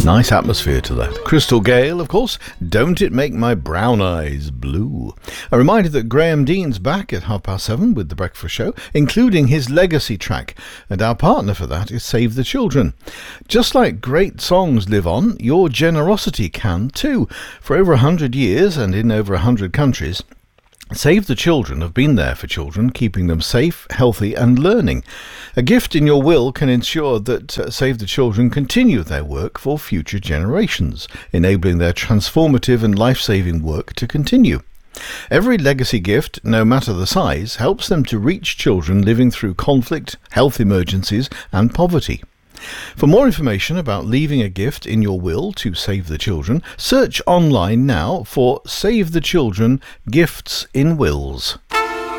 Nice atmosphere to that. Crystal Gale, of course, Don't It Make My Brown Eyes Blue. A reminder that Graham Dean's back at 7:30 with The Breakfast Show, including his legacy track, and our partner for that is Save the Children. Just like great songs live on, your generosity can too. For over 100 years and in over 100 countries, Save the Children have been there for children, keeping them safe, healthy and learning. A gift in your will can ensure that Save the Children continue their work for future generations, enabling their transformative and life-saving work to continue. Every legacy gift, no matter the size, helps them to reach children living through conflict, health emergencies and poverty. For more information about leaving a gift in your will to Save the Children, search online now for Save the Children Gifts in Wills.